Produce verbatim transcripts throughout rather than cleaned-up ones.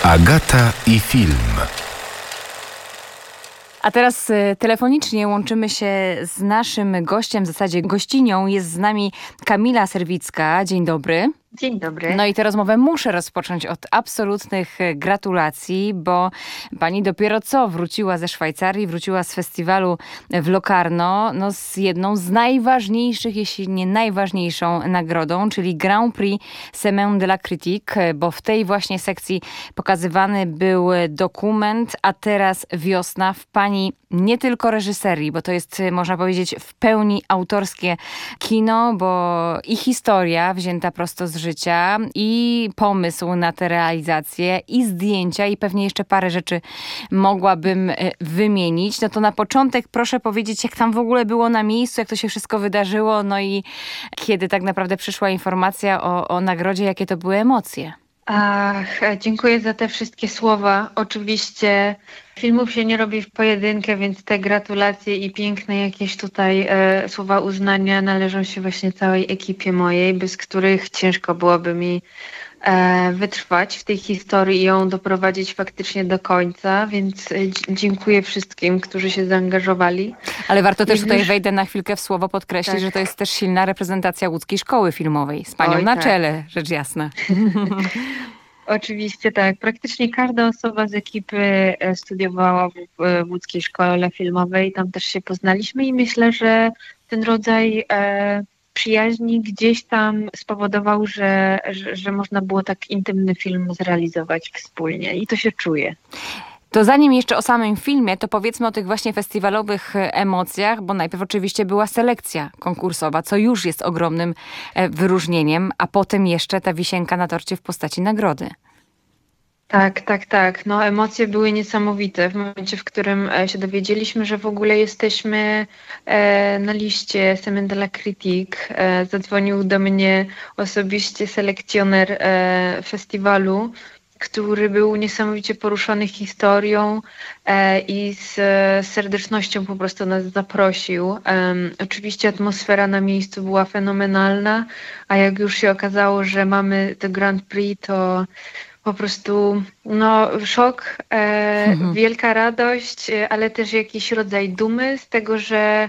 Agata i film. A teraz y, telefonicznie łączymy się z naszym gościem, w zasadzie gościnią. Jest z nami Kamila Serwicka. Dzień dobry. Dzień dobry. No i tę rozmowę muszę rozpocząć od absolutnych gratulacji, bo pani dopiero co wróciła ze Szwajcarii, wróciła z festiwalu w Locarno, no z jedną z najważniejszych, jeśli nie najważniejszą nagrodą, czyli Grand Prix Semaine de la Critique, bo w tej właśnie sekcji pokazywany był dokument, a teraz wiosna w pani nie tylko reżyserii, bo to jest, można powiedzieć, w pełni autorskie kino, bo i historia wzięta prosto z życia, i pomysł na tę realizację, i zdjęcia, i pewnie jeszcze parę rzeczy mogłabym wymienić. No to na początek proszę powiedzieć, jak tam w ogóle było na miejscu, jak to się wszystko wydarzyło, no i kiedy tak naprawdę przyszła informacja o, o nagrodzie, jakie to były emocje. Ach, dziękuję za te wszystkie słowa. Oczywiście filmów się nie robi w pojedynkę, więc te gratulacje i piękne jakieś tutaj e, słowa uznania należą się właśnie całej ekipie mojej, bez których ciężko byłoby mi e, wytrwać w tej historii i ją doprowadzić faktycznie do końca, więc e, dziękuję wszystkim, którzy się zaangażowali. Ale warto też I tutaj już... wejdę na chwilkę w słowo, podkreślić, tak. że to jest też silna reprezentacja łódzkiej szkoły filmowej. Z panią Oj, na tak. czele, rzecz jasna. Oczywiście tak. Praktycznie każda osoba z ekipy studiowała w, w łódzkiej szkole filmowej. Tam też się poznaliśmy i myślę, że ten rodzaj e, przyjaźni gdzieś tam spowodował, że, że, że można było tak intymny film zrealizować wspólnie i to się czuje. To zanim jeszcze o samym filmie, to powiedzmy o tych właśnie festiwalowych emocjach, bo najpierw oczywiście była selekcja konkursowa, co już jest ogromnym wyróżnieniem, a potem jeszcze ta wisienka na torcie w postaci nagrody. Tak, tak, tak. No emocje były niesamowite w momencie, w którym się dowiedzieliśmy, że w ogóle jesteśmy e, na liście Semaine de la Critique. E, zadzwonił do mnie osobiście selekcjoner e, festiwalu, który był niesamowicie poruszony historią e, i z e, serdecznością po prostu nas zaprosił. E, oczywiście atmosfera na miejscu była fenomenalna, a jak już się okazało, że mamy te Grand Prix, to po prostu no, szok, e, mhm. wielka radość, ale też jakiś rodzaj dumy z tego, że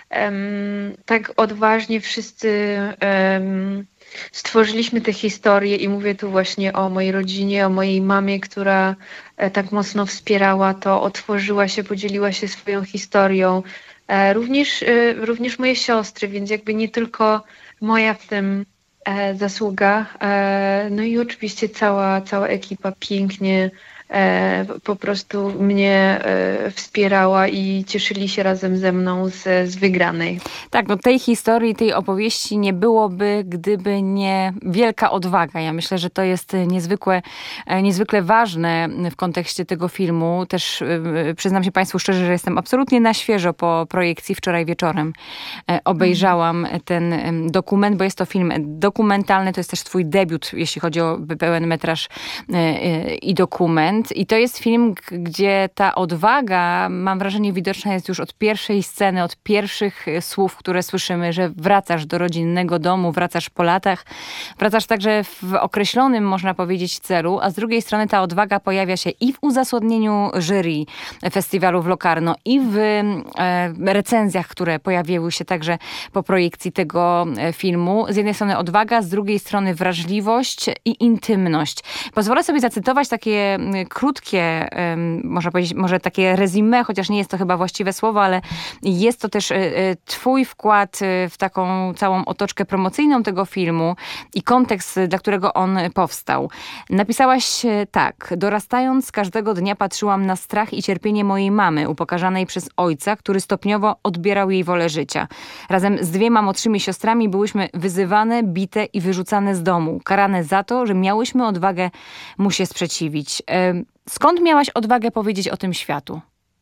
em, tak odważnie wszyscy em, stworzyliśmy tę historię i mówię tu właśnie o mojej rodzinie, o mojej mamie, która e, tak mocno wspierała to, otworzyła się, podzieliła się swoją historią. E, również, e, również moje siostry, więc jakby nie tylko moja w tym E, zasługa. E, no i oczywiście cała, cała ekipa pięknie e, po prostu mnie e, wspierała i cieszyli się razem ze mną z, z wygranej. Tak, no tej historii, tej opowieści nie byłoby, gdyby nie wielka odwaga. Ja myślę, że to jest niezwykle, niezwykle ważne w kontekście tego filmu. Też yy, przyznam się państwu szczerze, że jestem absolutnie na świeżo po projekcji. Wczoraj wieczorem yy, obejrzałam mm. ten yy, dokument, bo jest to film dokumentalny. To jest też twój debiut, jeśli chodzi o pełen metraż yy, yy, i dokument. I to jest film, gdzie ta odwaga, mam wrażenie, widoczna jest już od pierwszej sceny, od pierwszych słów, które słyszymy, że wracasz do rodzinnego domu, wracasz po latach, wracasz także w określonym, można powiedzieć, celu, a z drugiej strony ta odwaga pojawia się i w uzasadnieniu jury festiwalu w Locarno, i w e, recenzjach, które pojawiły się także po projekcji tego filmu. Z jednej strony odwaga, z drugiej strony wrażliwość i intymność. Pozwolę sobie zacytować takie krótkie, można powiedzieć, może takie resume, chociaż nie jest to chyba właściwe słowo, ale jest to też twój wkład w taką całą otoczkę promocyjną tego filmu i kontekst, dla którego on powstał. Napisałaś tak: dorastając, każdego dnia patrzyłam na strach i cierpienie mojej mamy, upokarzanej przez ojca, który stopniowo odbierał jej wolę życia. Razem z dwiema młodszymi siostrami byłyśmy wyzywane, bite i wyrzucane z domu, karane za to, że miałyśmy odwagę mu się sprzeciwić. Skąd miałaś odwagę powiedzieć o tym światu?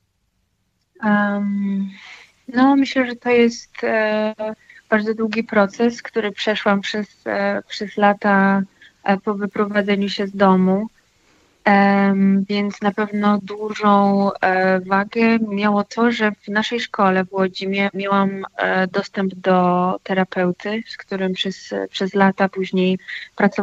Um, no myślę, że to jest e, bardzo długi proces, który przeszłam przez, e, przez lata e, po wyprowadzeniu się z domu. Um, więc na pewno dużą e, wagę miało to, że w naszej szkole w Łodzi mia, miałam e, dostęp do terapeuty, z którym przez, przez lata później pracowałam.